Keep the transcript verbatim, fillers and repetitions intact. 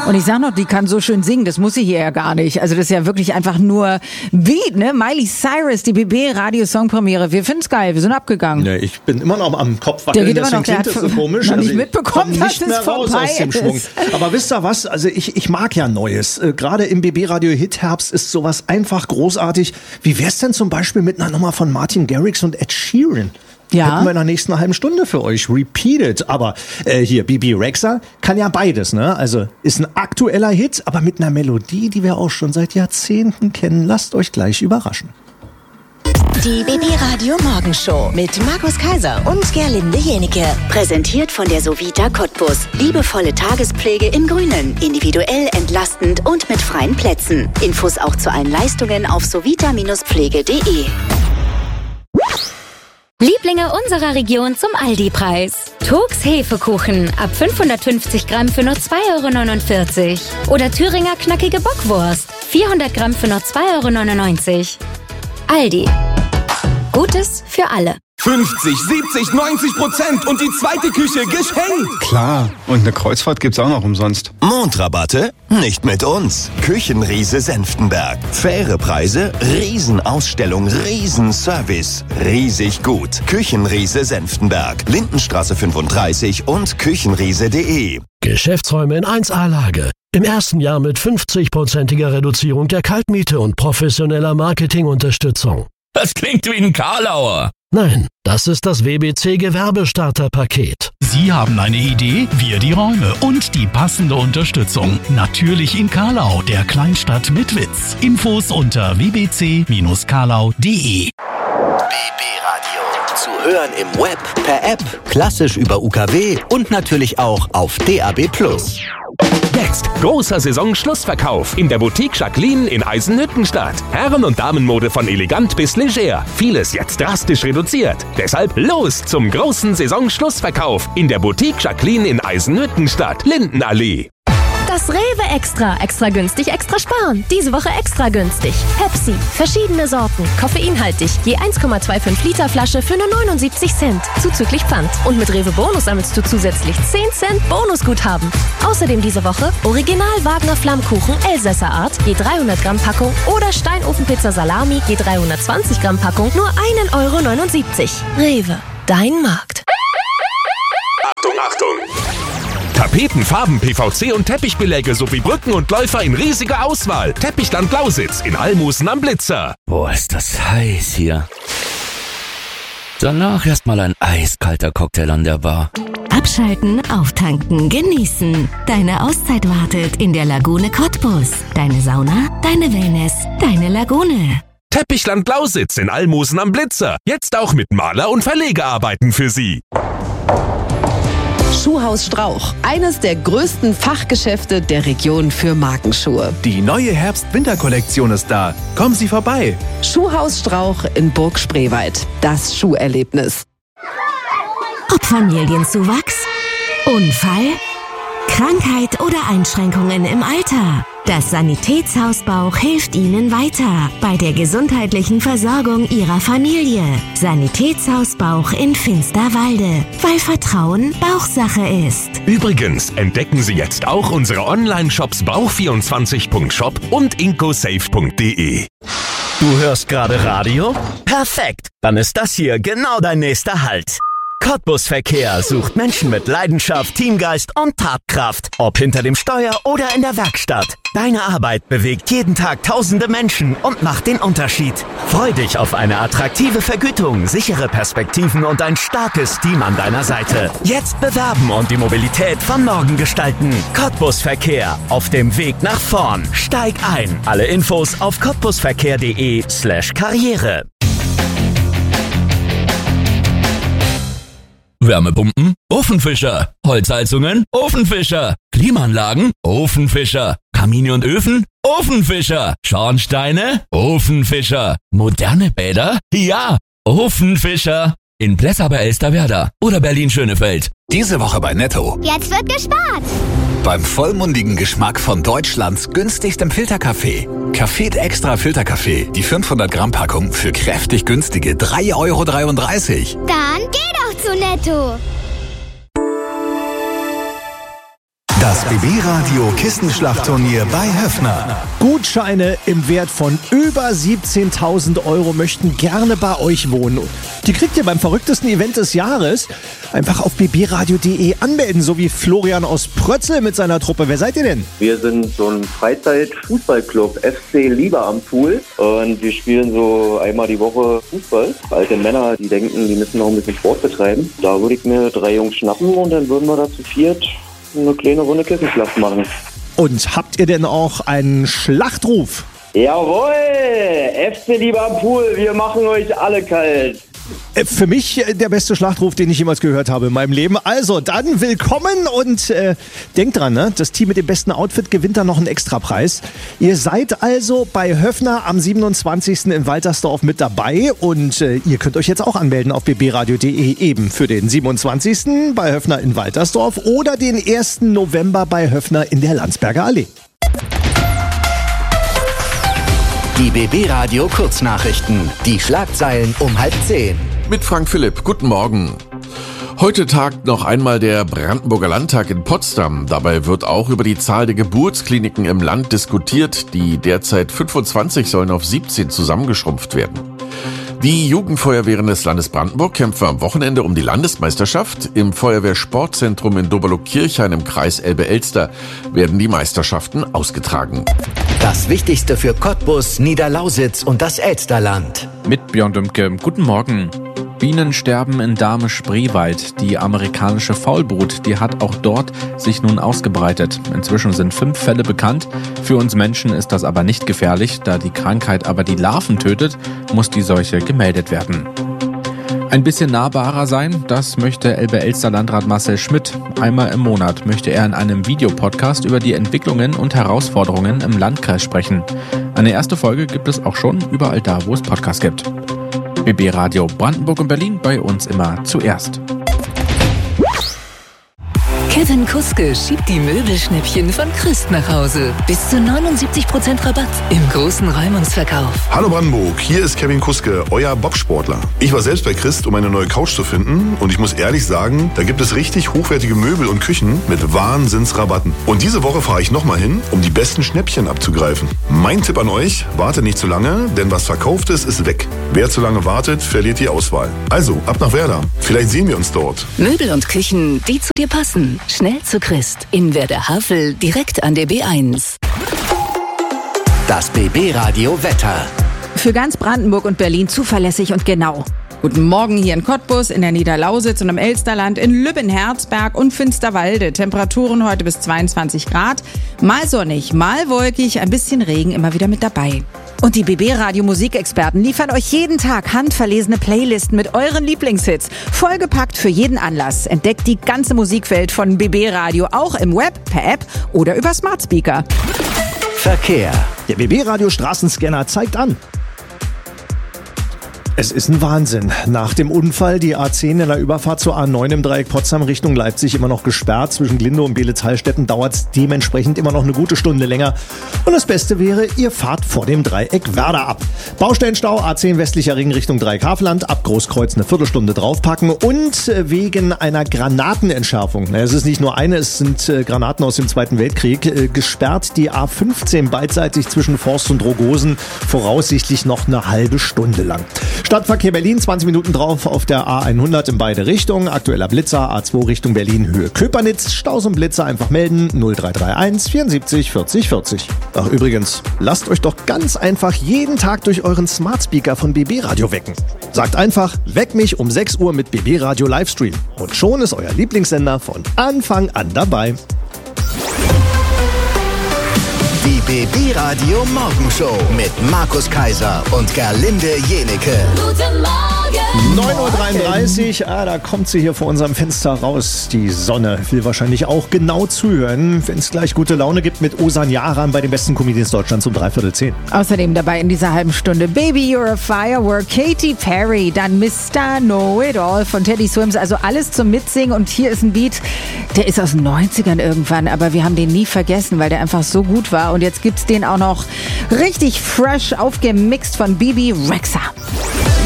Und ich sag noch, die kann so schön singen, das muss sie hier ja gar nicht. Also das ist ja wirklich einfach nur Beat, ne? Miley Cyrus, die B B-Radio-Songpremiere. Wir finden's geil, wir sind abgegangen. Nee, ich bin immer noch am Kopf wackeln, der geht deswegen immer noch, klingt der das hat so komisch. noch nicht also mitbekommen, ich dass nicht mehr es raus vorbei aus dem ist. Schwung. Aber wisst ihr was? Also ich, ich mag ja Neues. Äh, Gerade im B B-Radio Hit-Herbst ist sowas einfach großartig. Wie wär's denn zum Beispiel mit einer Nummer von Martin Garrix und Ed Sheeran? Ja. Hätten wir in der nächsten halben Stunde für euch. Repeated. Aber äh, hier, Bibi Rexha kann ja beides, ne? Also ist ein aktueller Hit, aber mit einer Melodie, die wir auch schon seit Jahrzehnten kennen. Lasst euch gleich überraschen. Die B B-Radio Morgenshow mit Markus Kaiser und Gerlinde Jenike. Präsentiert von der Sovita Cottbus. Liebevolle Tagespflege im Grünen. Individuell, entlastend und mit freien Plätzen. Infos auch zu allen Leistungen auf sovita Pflege punkt de. Lieblinge unserer Region zum Aldi-Preis. Turks Hefekuchen ab fünfhundertfünfzig Gramm für nur zwei Euro neunundvierzig. Oder Thüringer knackige Bockwurst, vierhundert Gramm für nur zwei Euro neunundneunzig. Aldi. Gutes für alle. fünfzig, siebzig, neunzig Prozent und die zweite Küche geschenkt. Klar, und eine Kreuzfahrt gibt's auch noch umsonst. Mondrabatte? Nicht mit uns. Küchenriese Senftenberg. Faire Preise, Riesenausstellung, Riesenservice. Riesig gut. Küchenriese Senftenberg. Lindenstraße fünfunddreißig und küchenriese punkt de. Geschäftsräume in eins A-Lage. Im ersten Jahr mit fünfzig-prozentiger Reduzierung der Kaltmiete und professioneller Marketingunterstützung. Das klingt wie ein Karlauer. Nein, das ist das W B C Gewerbestarterpaket. Sie haben eine Idee, wir die Räume und die passende Unterstützung. Natürlich in Karlau, der Kleinstadt mit Witz. Infos unter w b c Bindestrich karlau punkt de. B B-Radio. Zu hören im Web, per App, klassisch über U K W und natürlich auch auf D A B plus. Jetzt großer Saisonschlussverkauf in der Boutique Jacqueline in Eisenhüttenstadt. Herren- und Damenmode von elegant bis leger. Vieles jetzt drastisch reduziert. Deshalb los zum großen Saisonschlussverkauf in der Boutique Jacqueline in Eisenhüttenstadt, Lindenallee. Das Rewe Extra. Extra günstig, extra sparen. Diese Woche extra günstig. Pepsi. Verschiedene Sorten. Koffeinhaltig. Je eins Komma fünfundzwanzig Liter Flasche für nur neunundsiebzig Cent. Zuzüglich Pfand. Und mit Rewe Bonus sammelst du zusätzlich zehn Cent Bonusguthaben. Außerdem diese Woche Original Wagner Flammkuchen Elsässer Art. Je dreihundert Gramm Packung. Oder Steinofenpizza Salami. Je dreihundertzwanzig Gramm Packung. Nur ein Euro neunundsiebzig. Rewe. Dein Markt. Achtung, Achtung! Tapeten, Farben, P V C und Teppichbeläge sowie Brücken und Läufer in riesiger Auswahl. Teppichland Lausitz in Almusen am Blitzer. Boah, ist das heiß hier. Danach erstmal ein eiskalter Cocktail an der Bar. Abschalten, auftanken, genießen. Deine Auszeit wartet in der Lagune Cottbus. Deine Sauna, deine Wellness, deine Lagune. Teppichland Lausitz in Almusen am Blitzer. Jetzt auch mit Maler- und Verlegearbeiten für Sie. Schuhhaus Strauch, eines der größten Fachgeschäfte der Region für Markenschuhe. Die neue Herbst-Winter-Kollektion ist da. Kommen Sie vorbei. Schuhhaus Strauch in Burg Spreewald. Das Schuherlebnis. Ob Familienzuwachs, Unfall, Krankheit oder Einschränkungen im Alter. Das Sanitätshaus Bauch hilft Ihnen weiter bei der gesundheitlichen Versorgung Ihrer Familie. Sanitätshaus Bauch in Finsterwalde, weil Vertrauen Bauchsache ist. Übrigens entdecken Sie jetzt auch unsere Online-Shops bauch vierundzwanzig Punkt shop und incosafe Punkt de. Du hörst gerade Radio? Perfekt! Dann ist das hier genau dein nächster Halt. Cottbus Verkehr sucht Menschen mit Leidenschaft, Teamgeist und Tatkraft. Ob hinter dem Steuer oder in der Werkstatt. Deine Arbeit bewegt jeden Tag tausende Menschen und macht den Unterschied. Freu dich auf eine attraktive Vergütung, sichere Perspektiven und ein starkes Team an deiner Seite. Jetzt bewerben und die Mobilität von morgen gestalten. Cottbus Verkehr. Auf dem Weg nach vorn. Steig ein. Alle Infos auf cottbusverkehr punkt de slash karriere. Wärmepumpen? Ofenfischer. Holzheizungen? Ofenfischer. Klimaanlagen? Ofenfischer. Kamine und Öfen? Ofenfischer. Schornsteine? Ofenfischer. Moderne Bäder? Ja, Ofenfischer. In Plessa bei Elsterwerda oder Berlin-Schönefeld. Diese Woche bei Netto. Jetzt wird gespart. Beim vollmundigen Geschmack von Deutschlands günstigstem Filterkaffee. Café Extra Filterkaffee. Die fünfhundert Gramm Packung für kräftig günstige drei Euro dreiunddreißig. Dann geh doch zu Netto. Das B B-Radio Kissenschlachtturnier bei Höffner. Gutscheine im Wert von über siebzehntausend Euro möchten gerne bei euch wohnen. Die kriegt ihr beim verrücktesten Event des Jahres. Einfach auf b b radio punkt d e anmelden, so wie Florian aus Prötzel mit seiner Truppe. Wer seid ihr denn? Wir sind so ein Freizeit-Fußballclub, F C Lieber am Pool. Und wir spielen so einmal die Woche Fußball. Alte Männer, die denken, die müssen noch ein bisschen Sport betreiben. Da würde ich mir drei Jungs schnappen und dann würden wir da zu viert eine kleine Runde Kissenschlacht machen. Und habt ihr denn auch einen Schlachtruf? Jawohl! F C Lieber am Pool, wir machen euch alle kalt. Für mich der beste Schlachtruf, den ich jemals gehört habe in meinem Leben. Also, dann willkommen und äh, denkt dran, ne? Das Team mit dem besten Outfit gewinnt dann noch einen Extrapreis. Ihr seid also bei Höffner am siebenundzwanzigsten in Waltersdorf mit dabei und äh, ihr könnt euch jetzt auch anmelden auf b b radio punkt d e eben für den siebenundzwanzigsten bei Höffner in Waltersdorf oder den ersten November bei Höffner in der Landsberger Allee. Die B B-Radio Kurznachrichten. Die Schlagzeilen um halb zehn. Mit Frank Philipp. Guten Morgen. Heute tagt noch einmal der Brandenburger Landtag in Potsdam. Dabei wird auch über die Zahl der Geburtskliniken im Land diskutiert. Die derzeit fünfundzwanzig sollen auf siebzehn zusammengeschrumpft werden. Die Jugendfeuerwehren des Landes Brandenburg kämpfen am Wochenende um die Landesmeisterschaft. Im Feuerwehrsportzentrum in Doberlo-Kirchhain im Kreis Elbe-Elster werden die Meisterschaften ausgetragen. Das Wichtigste für Cottbus, Niederlausitz und das Elsterland. Mit Björn Dümke. Guten Morgen. Bienen sterben in Dahme-Spreewald. Die amerikanische Faulbrut, die hat auch dort sich nun ausgebreitet. Inzwischen sind fünf Fälle bekannt. Für uns Menschen ist das aber nicht gefährlich. Da die Krankheit aber die Larven tötet, muss die Seuche gemeldet werden. Ein bisschen nahbarer sein, das möchte Elbe-Elster-Landrat Marcel Schmidt. Einmal im Monat möchte er in einem Videopodcast über die Entwicklungen und Herausforderungen im Landkreis sprechen. Eine erste Folge gibt es auch schon überall da, wo es Podcasts gibt. B B-Radio Brandenburg und Berlin, bei uns immer zuerst. Kevin Kuske schiebt die Möbelschnäppchen von Christ nach Hause. Bis zu neunundsiebzig Prozent Rabatt im großen Räumungsverkauf. Hallo Brandenburg, hier ist Kevin Kuske, euer Bobsportler. Ich war selbst bei Christ, um eine neue Couch zu finden und ich muss ehrlich sagen, da gibt es richtig hochwertige Möbel und Küchen mit Wahnsinnsrabatten. Und diese Woche fahre ich nochmal hin, um die besten Schnäppchen abzugreifen. Mein Tipp an euch, wartet nicht zu lange, denn was verkauft ist, ist weg. Wer zu lange wartet, verliert die Auswahl. Also, ab nach Werder. Vielleicht sehen wir uns dort. Möbel und Küchen, die zu dir passen. Schnell zu Christ. In Werder-Havel, direkt an der B eins. Das B B-Radio Wetter. Für ganz Brandenburg und Berlin zuverlässig und genau. Guten Morgen hier in Cottbus, in der Niederlausitz und im Elsterland, in Lübben-Herzberg und Finsterwalde. Temperaturen heute bis zweiundzwanzig Grad. Mal sonnig, mal wolkig, ein bisschen Regen immer wieder mit dabei. Und die B B-Radio-Musikexperten liefern euch jeden Tag handverlesene Playlisten mit euren Lieblingshits. Vollgepackt für jeden Anlass. Entdeckt die ganze Musikwelt von B B-Radio auch im Web, per App oder über Smart Speaker. Verkehr. Der B B-Radio Straßenscanner zeigt an. Es ist ein Wahnsinn. Nach dem Unfall die A zehn in der Überfahrt zur A neun im Dreieck Potsdam Richtung Leipzig immer noch gesperrt. Zwischen Glinde und Beelitz-Heilstätten dauert es dementsprechend immer noch eine gute Stunde länger. Und das Beste wäre, ihr fahrt vor dem Dreieck Werder ab. Baustellenstau A zehn westlicher Ring Richtung Dreieck Havelland, ab Großkreuz eine Viertelstunde draufpacken und wegen einer Granatenentschärfung. Es ist nicht nur eine, es sind Granaten aus dem Zweiten Weltkrieg gesperrt. Die A fünfzehn beidseitig zwischen Forst und Rogosen, voraussichtlich noch eine halbe Stunde lang. Stadtverkehr Berlin, zwanzig Minuten drauf auf der A hundert in beide Richtungen. Aktueller Blitzer, A zwei Richtung Berlin, Höhe Köpernitz. Staus und Blitzer einfach melden, null drei drei eins vierundsiebzig vierzig vierzig. Ach übrigens, lasst euch doch ganz einfach jeden Tag durch euren Smart Speaker von B B-Radio wecken. Sagt einfach, weck mich um sechs Uhr mit B B-Radio Livestream. Und schon ist euer Lieblingssender von Anfang an dabei. Die B B-Radio Morgenshow mit Markus Kaiser und Gerlinde Jenike. Guten Morgen! neun Uhr dreiunddreißig, ah, da kommt sie hier vor unserem Fenster raus. Die Sonne will wahrscheinlich auch genau zuhören, wenn es gleich gute Laune gibt mit Osan Yaran bei den besten Comedians Deutschlands um dreiviertel zehn. Außerdem dabei in dieser halben Stunde Baby, You're a Firework, Katy Perry, dann Mister Know It All von Teddy Swims, also alles zum Mitsingen. Und hier ist ein Beat, der ist aus den neunzigern irgendwann, aber wir haben den nie vergessen, weil der einfach so gut war. Und jetzt gibt's den auch noch richtig fresh aufgemixt von Bibi Rexha.